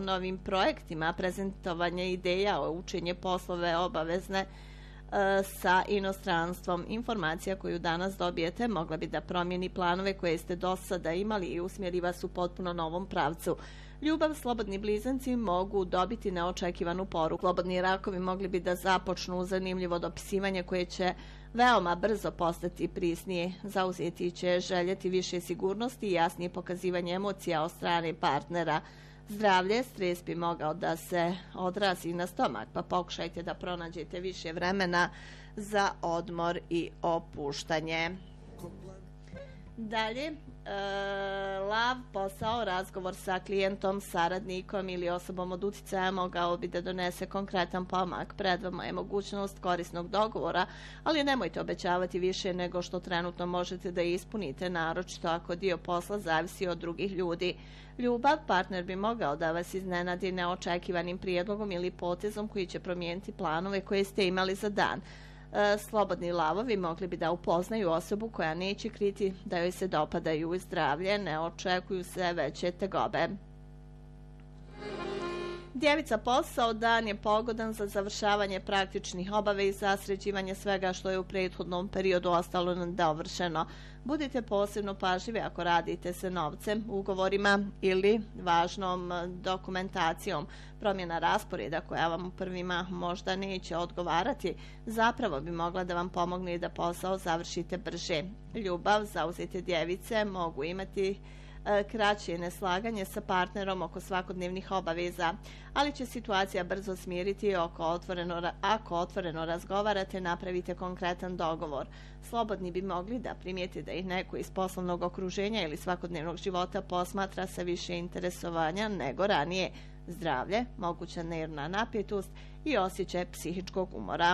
novim projektima, prezentovanje ideja, učenje poslove obavezne sa inostranstvom. Informacija koju danas dobijete mogla bi da promijeni planove koje ste do sada imali i usmjeri vas u potpuno novom pravcu. Ljubav, slobodni blizanci mogu dobiti neočekivanu poruku. Slobodni rakovi mogli bi da započnu zanimljivo dopisivanje koje će veoma brzo postati prisnije. Zauzeti će željeti više sigurnosti i jasnije pokazivanje emocija od strane partnera. Zdravlje, stres bi mogao da se odrazi na stomak, pa pokušajte da pronađete više vremena za odmor i opuštanje. Dalje, lav, posao, razgovor sa klijentom, saradnikom ili osobom od uticaja mogao bi da donese konkretan pomak. Pred vama je mogućnost korisnog dogovora, ali nemojte obećavati više nego što trenutno možete da ispunite, naročito ako dio posla zavisi od drugih ljudi. Ljubav, partner bi mogao da vas iznenadi neočekivanim prijedlogom ili potezom koji će promijeniti planove koje ste imali za dan. Slobodni lavovi mogli bi da upoznaju osobu koja neće kriti da joj se dopadaju. Zdravlje, ne očekuju se veće tegobe. Djevica, posao, dan je pogodan za završavanje praktičnih obaveza, sređivanje svega što je u prethodnom periodu ostalo nedovršeno. Budite posebno pažljivi ako radite sa novcem, ugovorima ili važnom dokumentacijom. Promjena rasporeda koja vam u prvima možda neće odgovarati, zapravo bi mogla da vam pomogne da posao završite brže. Ljubav, zauzete djevice mogu imati kraće neslaganje sa partnerom oko svakodnevnih obaveza, ali će situacija brzo smiriti ako otvoreno razgovarate, napravite konkretan dogovor. Slobodni bi mogli da primijete da ih neko iz poslovnog okruženja ili svakodnevnog života posmatra sa više interesovanja nego ranije. Zdravlje, moguća nervna napetost i osjećaj psihičkog umora.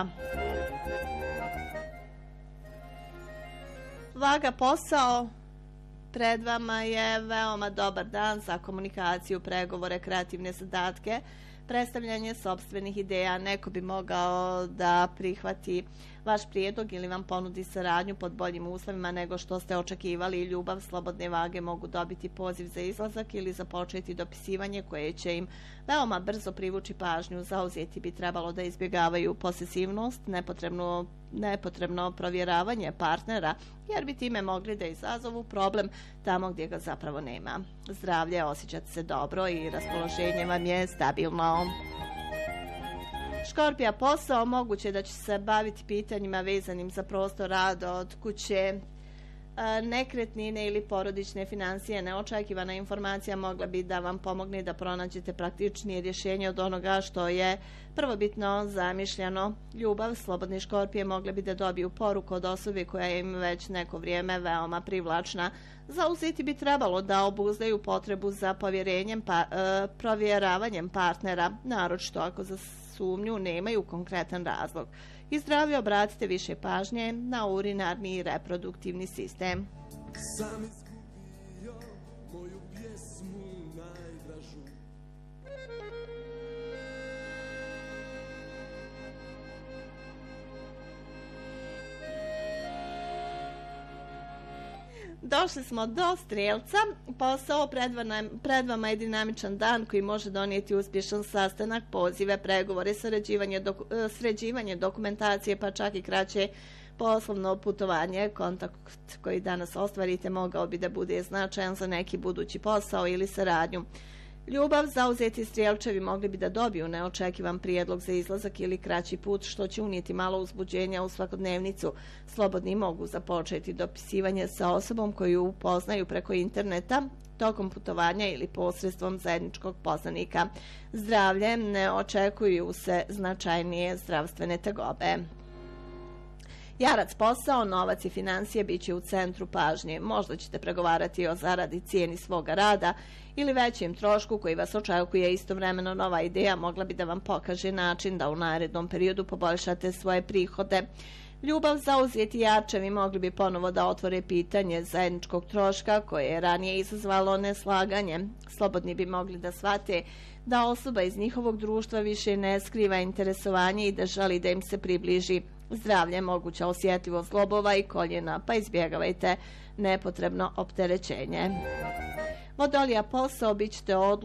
Vaga, posao. Pred vama je veoma dobar dan za komunikaciju, pregovore, kreativne zadatke, predstavljanje sopstvenih ideja. Neko bi mogao da prihvati vaš prijedlog ili vam ponudi saradnju pod boljim uslovima nego što ste očekivali. Ljubav, slobodne vage mogu dobiti poziv za izlazak ili započeti dopisivanje koje će im veoma brzo privući pažnju. Zauzeti bi trebalo da izbjegavaju posesivnost, nepotrebno provjeravanje partnera, jer bi time mogli da izazovu problem tamo gdje ga zapravo nema. Zdravlje, osjećate se dobro i raspoloženje vam je stabilno. Škorpija, posao, moguće da će se baviti pitanjima vezanim za prostor rada od kuće, nekretnine ili porodične financije. Neočekivana informacija mogla bi da vam pomogne da pronađete praktičnije rješenje od onoga što je prvobitno zamišljeno. Ljubav, slobodne škorpije mogle bi da dobiju poruku od osobe koja im već neko vrijeme veoma privlačna. Zauzeti bi trebalo da obuzdaju potrebu za provjeravanjem partnera, naročito ako za sumnju nemaju konkretan razlog. I zdravlje, obratite više pažnje na urinarni i reproduktivni sistem. Sam izgubio moju pjesmu najdražu. Došli smo do Strelca. Posao, pred vama je dinamičan dan koji može donijeti uspješan sastanak, pozive, pregovore, sređivanje dokumentacije, pa čak i kraće poslovno putovanje. Kontakt koji danas ostvarite mogao bi da bude značajan za neki budući posao ili saradnju. Ljubav, zauzeti Strijelčevi mogli bi da dobiju neočekivan prijedlog za izlazak ili kraći put, što će unijeti malo uzbuđenja u svakodnevnicu. Slobodni mogu započeti dopisivanje sa osobom koju upoznaju preko interneta, tokom putovanja ili posredstvom zajedničkog poznanika. Zdravlje, ne očekuju se značajnije zdravstvene tegobe. Jarac, posao, novac i financije bit će u centru pažnje. Možda ćete pregovarati o zaradi, cijeni svoga rada ili većem trošku koji vas očekuje. Istovremeno nova ideja mogla bi da vam pokaže način da u narednom periodu poboljšate svoje prihode. Ljubav, zauzeti Jarčevi mogli bi ponovo da otvore pitanje zajedničkog troška koje je ranije izazvalo neslaganje. Slobodni bi mogli da shvate da osoba iz njihovog društva više ne skriva interesovanje i da želi da im se približi. Zdravlje, moguća osjetljivost zglobova i koljena, pa izbjegavajte nepotrebno opterećenje. Vodolija, posao, bit ćete odlučni